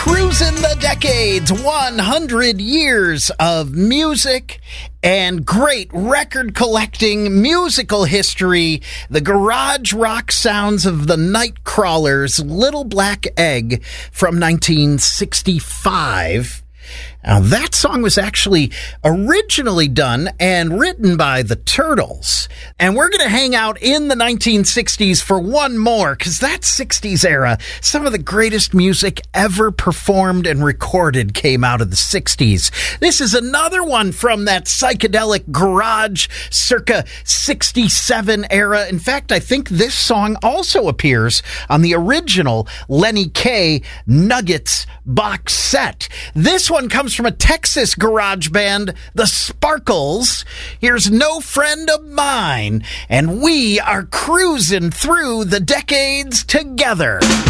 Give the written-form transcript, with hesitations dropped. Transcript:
Cruising the decades, 100 years of music and great record collecting, musical history, the garage rock sounds of the Nightcrawlers' Little Black Egg from 1965. Now, that song was actually originally done and written by the Turtles. And we're going to hang out in the 1960s for one more, because that 60s era, some of the greatest music ever performed and recorded came out of the 60s. This is another one from that psychedelic garage circa 67 era. In fact, I think this song also appears on the original Lenny Kaye Nuggets box set. This one comes from a Texas garage band, the Sparkles. Here's No Friend of Mine, and we are cruising through the decades together.